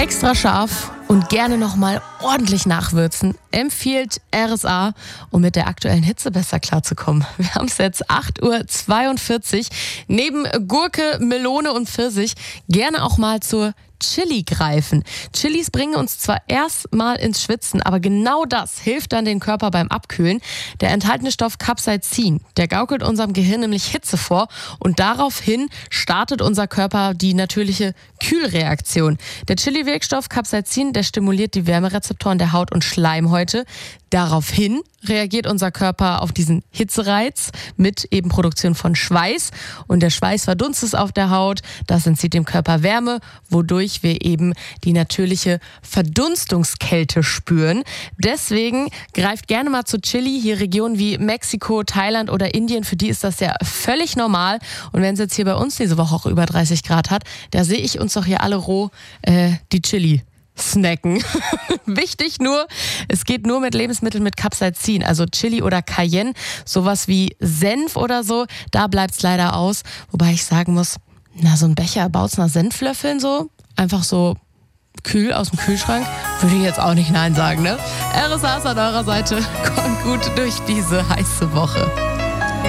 Extra scharf und gerne nochmal ordentlich nachwürzen, empfiehlt RSA, um mit der aktuellen Hitze besser klarzukommen. Wir haben es jetzt 8:42 Uhr. Neben Gurke, Melone und Pfirsich gerne auch mal zur Chili greifen. Chilis bringen uns zwar erstmal ins Schwitzen, aber genau das hilft dann dem Körper beim Abkühlen. Der enthaltene Stoff Capsaicin, der gaukelt unserem Gehirn nämlich Hitze vor und daraufhin startet unser Körper die natürliche Kühlreaktion. Der Chili-Wirkstoff Capsaicin, der stimuliert die Wärmerezeptoren der Haut und Schleimhäute. Daraufhin reagiert unser Körper auf diesen Hitzereiz mit eben Produktion von Schweiß und der Schweiß verdunstet auf der Haut. Das entzieht dem Körper Wärme, wodurch wir eben die natürliche Verdunstungskälte spüren. Deswegen greift gerne mal zu Chili. Hier Regionen wie Mexiko, Thailand oder Indien, für die ist das ja völlig normal. Und wenn es jetzt hier bei uns diese Woche auch über 30 Grad hat, da sehe ich uns doch hier alle roh die Chili snacken. Wichtig nur, es geht nur mit Lebensmitteln mit Capsaicin, also Chili oder Cayenne, sowas wie Senf oder so, da bleibt es leider aus. Wobei ich sagen muss, so ein Becher Bautzner Senflöffeln so, einfach so kühl aus dem Kühlschrank, würde ich jetzt auch nicht nein sagen, ne? RSA ist an eurer Seite, kommt gut durch diese heiße Woche.